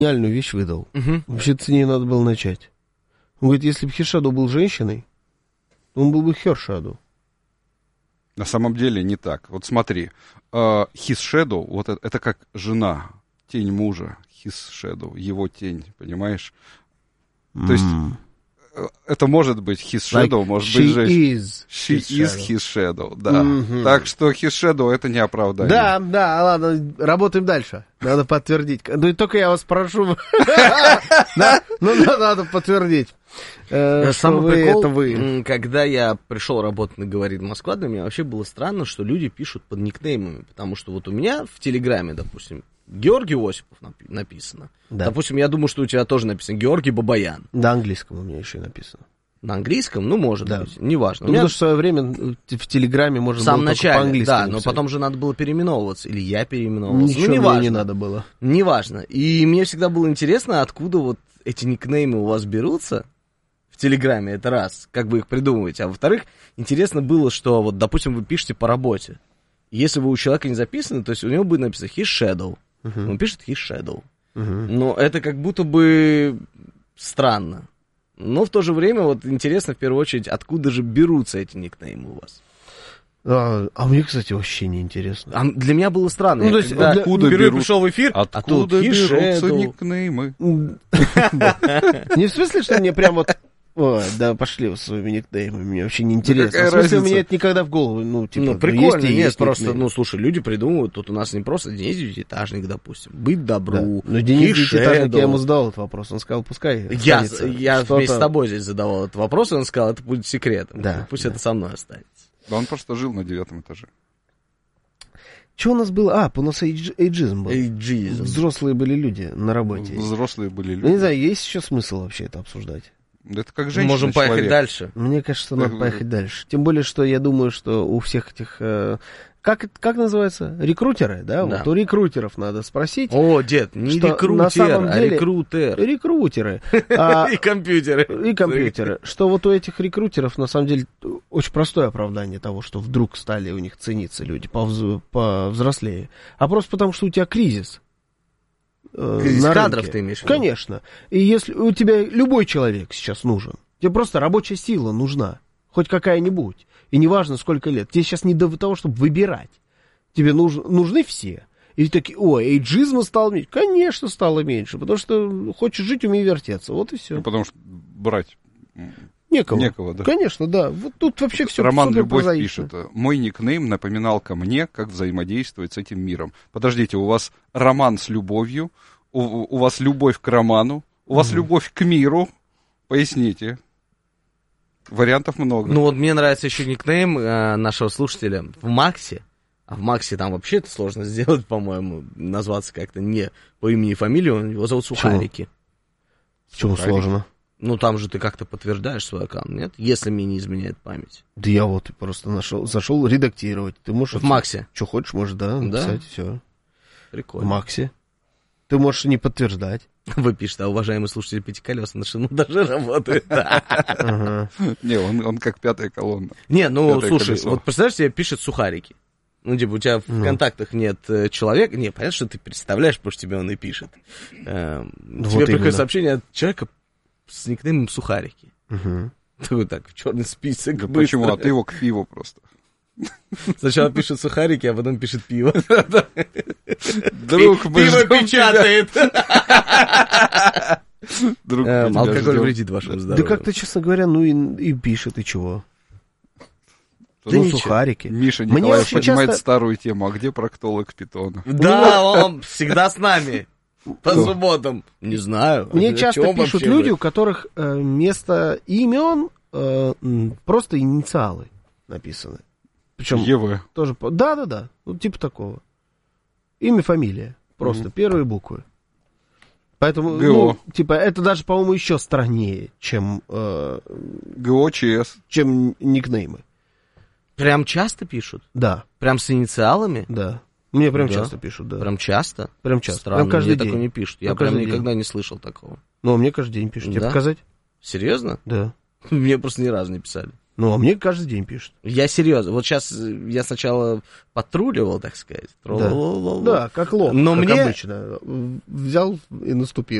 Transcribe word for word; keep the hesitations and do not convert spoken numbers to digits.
гениальную вещь выдал. Угу. Вообще-то с ней надо было начать. Он говорит, если бы Хишаду был женщиной, он был бы Хершаду. На самом деле не так. Вот смотри, uh, his shadow, вот это, это как жена, тень мужа, his shadow, его тень, понимаешь? Mm. То есть это может быть his shadow, like может быть женщина. Is she his is shadow. his shadow, да. Mm-hmm. Так что his shadow это не оправдание. Да, да, ладно, работаем дальше. Надо подтвердить. Ну и только я вас прошу. Ну, надо подтвердить. Самый прикол, когда я пришел работать на «Говорит Москва», для меня вообще было странно, что люди пишут под никнеймами, потому что вот у меня в Телеграме, допустим, Георгий Осипов написано. Да. Допустим, я думаю, что у тебя тоже написано Георгий Бабаян. На английском у меня еще и написано. На английском? Ну, может да. быть, неважно. Ну, меня... Потому что в свое время в Телеграме можно было только по-английски да, написать. но потом же надо было переименовываться, или я переименовывался. Ничего ну, неважно. мне не надо было. Неважно. И мне всегда было интересно, откуда вот эти никнеймы у вас берутся в Телеграме, это раз, как вы их придумываете. А во-вторых, интересно было, что вот, допустим, вы пишете по работе. Если вы у человека не записаны, то есть у него будет написано his shadow. Uh-huh. Он пишет his shadow. Uh-huh. Но это как будто бы странно. Но в то же время вот интересно, в первую очередь, откуда же берутся эти никнеймы у вас? А, а мне, кстати, вообще не интересно. А для меня было странно. Ну, Я то есть, когда откуда впервые берут... пришел в эфир, откуда а тут берутся shadow. никнеймы? Не в смысле, что мне прям вот... Ой, да, пошли вы своими никнеймами, мне вообще не интересно. Да, в смысле, разница? мне это никогда в голову, ну, типа... Ну, прикольно, есть и нет, есть просто, никнейм. ну, слушай, люди придумывают, тут у нас не просто Денис Девятиэтажник, допустим, быть добру, да. Но Денис Девятиэтажник, shadow. я ему задал этот вопрос, он сказал, пускай Я, останется я что-то... вместе с тобой здесь задавал этот вопрос, и он сказал, это будет секретом, да, пусть да. это со мной останется. Да он просто жил на девятом этаже. Что у нас было? А, у нас эйдж, эйджизм был. Эйджизм. Взрослые были люди на работе. Взрослые были люди. Ну, не знаю, есть еще смысл вообще это обсуждать? Это как женщина, Можем поехать человек. дальше. Мне кажется, надо поехать дальше. Тем более, что я думаю, что у всех этих... Э, как, как называется? Рекрутеры, да? Да. Вот у рекрутеров надо спросить. О, дед, не что рекрутер, на самом а деле- рекрутер. Рекрутеры. А, И компьютеры. и компьютеры. Что вот у этих рекрутеров, на самом деле, очень простое оправдание того, что вдруг стали у них цениться люди повз- повзрослее. А просто потому, что у тебя кризис. э, Кризис на кадров рынке. ты имеешь в виду? Конечно. И если у тебя любой человек сейчас нужен, тебе просто рабочая сила нужна, хоть какая-нибудь. И неважно, сколько лет. Тебе сейчас не до того, чтобы выбирать. Тебе нуж, нужны все. И такие, ой, эйджизма стало меньше. Конечно, стало меньше, потому что хочешь жить, умей вертеться. Вот и все. Ну, потому что брать Некого. некого, да. Конечно, да. Вот тут вообще все Роман супер Любовь прозаично. пишет: мой никнейм напоминал ко мне, как взаимодействовать с этим миром. Подождите, у вас роман с любовью, у, у вас любовь к роману, у вас Мгм. любовь к миру. Поясните. Вариантов много. Ну вот мне нравится еще никнейм э, нашего слушателя в Максе. А в Максе там вообще это сложно сделать, по-моему, назваться как-то не по имени и фамилии. Он, его зовут Сухарики. Почему Сухарики. сложно? Ну там же ты как-то подтверждаешь свой аккаунт, нет? Если мне не изменяет память. Да я вот просто нашел, зашел редактировать. Ты можешь... В Максе. Что хочешь, можешь, да, Да? написать, все. В Прикольно. Максе. Ты можешь не подтверждать. Вы пишете, а уважаемый слушатель пятиколесный, ну даже работает. Ага. Не, он, он как пятая колонна. Не, ну Пятое слушай, колесо. вот представляешь, тебе пишет Сухарики. Ну, типа, у тебя в Ну. контактах нет э, человека. Не, понятно, что ты представляешь, потому что тебе он и пишет. Эм, Вот тебе приходит именно. сообщение от человека с никнеймом Сухарики. Мгм. Ты так, в черный список. Да быстро. почему? А ты его к пиву просто. Сначала пишет Сухарики, а потом пишет пиво. Друг, мы Пиво ждем печатает. тебя. Друг, мы Эм, тебя Алкоголь ждем. вредит вашему Да здоровью. как-то, честно говоря, ну и, и пишет, и чего. Да ну, ничего. сухарики. Миша Мне Николаев очень поднимает часто- старую тему. А где проктолог питона? Да, он всегда с нами. По субботам. Не знаю. Мне О часто чем пишут вообще люди, вы? у которых э, вместо имен э, м, просто инициалы написаны. Причем ЕВ. тоже... по- Да-да-да, ну, типа такого. Имя, фамилия. Просто Мгм. первые буквы. Поэтому, ГО. ну, типа, это даже, по-моему, еще страннее, чем, э, ГОЧС. чем никнеймы. Прям часто пишут? Да, Прям с инициалами? да. Мне прям Да? часто пишут, да. Прям часто? Прям часто. Странно, Прям каждый мне день. такое не пишут. Я Прям прям каждый никогда день. не слышал такого. Ну, а мне каждый день пишут. Тебе Да? показать? Серьезно? Да. Мне просто ни разу не писали. Ну, а мне каждый день пишут. Я серьезно. Вот сейчас я сначала патруливал, так сказать. Да, да, как лох, Но как мне... обычно. Взял и наступил.